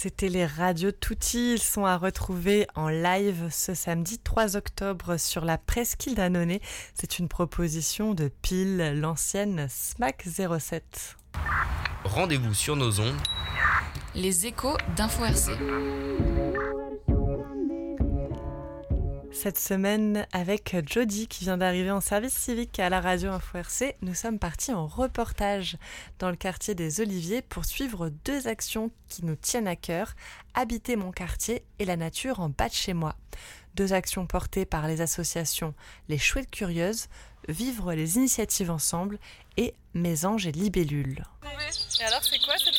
C'était les radios Tutti. Ils sont à retrouver en live ce samedi 3 octobre sur la presqu'île d'Annonay. C'est une proposition de Pile, l'ancienne SMAC 07. Rendez-vous sur nos ondes. Les échos d'Info RC. Cette semaine, avec Jody qui vient d'arriver en service civique à la radio Info RC, nous sommes partis en reportage dans le quartier des Oliviers pour suivre 2 actions qui nous tiennent à cœur, habiter mon quartier et la nature en bas de chez moi. 2 actions portées par les associations Les Chouettes Curieuses, Vivre les initiatives ensemble et Mes Anges et Libellules. Et alors c'est quoi cette